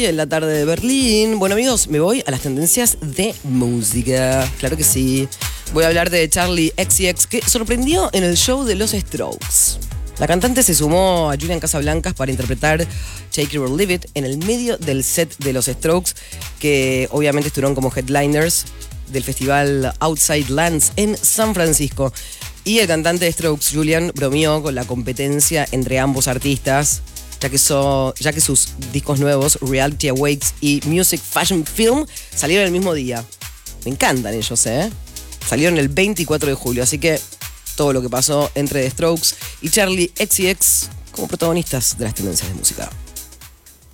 hoy en la tarde de Berlín? Bueno, amigos, me voy a las tendencias de música. Claro que sí. Voy a hablar de Charli XCX, que sorprendió en el show de los Strokes. La cantante se sumó a Julian Casablancas para interpretar Take It or Leave It en el medio del set de los Strokes, que obviamente estuvieron como headliners del festival Outside Lands en San Francisco. Y el cantante de Strokes, Julian, bromeó con la competencia entre ambos artistas, ya que sus discos nuevos, Reality Awakes y Music Fashion Film, salieron el mismo día. Me encantan ellos, ¿eh? Salieron el 24 de julio, así que todo lo que pasó entre The Strokes y Charli XCX como protagonistas de las tendencias de música.